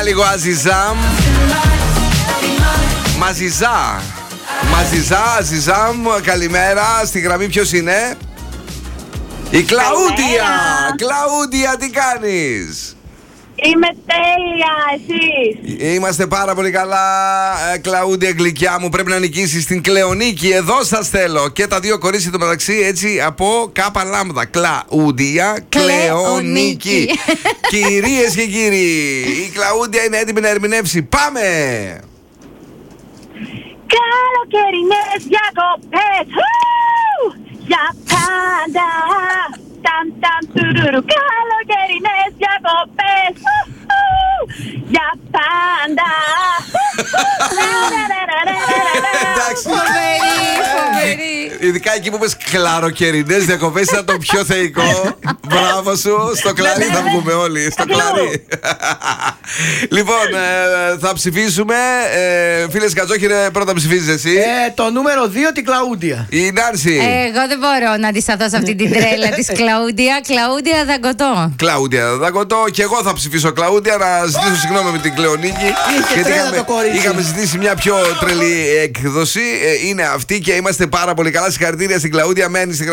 Φυσικά λίγο Αζιζάμ. Αζιζάμ, καλημέρα. Στη γραμμή ποιος είναι? Η Κλαούντια. Κλαούντια, τι κάνεις? Είμαι τέλεια, εσείς? Είμαστε πάρα πολύ καλά, Κλαούντια γλυκιά μου. Πρέπει να νικήσεις την Κλεονίκη. Εδώ σας θέλω. Και τα δύο κορίτσια του μεταξύ, έτσι, από Κάπα Λάμδα. Κλαούντια, Κλεονίκη. Κυρίες και κύριοι, η Κλαούντια είναι έτοιμη να ερμηνεύσει. Πάμε! Καλοκαιρινές διακοπές για πάντα. Καλοκαιρινές διακοπές για πάντα. Εντάξει. Φοβερή. Ειδικά εκεί που πες κλαροκαιρινές διακοπές ήταν το πιο θεϊκό. Μπράβο σου. Στο κλαρί θα βγούμε όλοι. Στο κλαρί. Λοιπόν, θα ψηφίσουμε. Φίλε Κατζόχυρε, πρώτα ψηφίζεις εσύ. Το νούμερο 2, την Κλαούντια. Η Νάνση. Εγώ δεν μπορώ να αντισταθώ σε αυτή την τρέλα της Κλαούντια. Κλαούντια Δαγκωτό. Κλαούντια Δαγκωτό. Και εγώ θα ψηφίσω Κλαούντια. Να ζητήσω συγγνώμη με την Κλεονίκη. Γιατί είχαμε ζητήσει μια πιο τρελή έκδοση. Είναι αυτή και είμαστε πάρα πολύ καλά. Συγχαρητήρια στην Κλαούντια. Μένει στη